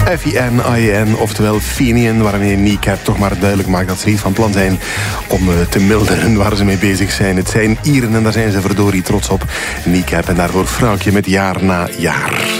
F-I-N-I-N, oftewel Fenian, waarmee Kneecap toch maar duidelijk maakt dat ze niet van plan zijn om te milderen waar ze mee bezig zijn. Het zijn Ieren en daar zijn ze verdorie trots op. Kneecap en daarvoor Vrouwtje met Jaar na Jaar.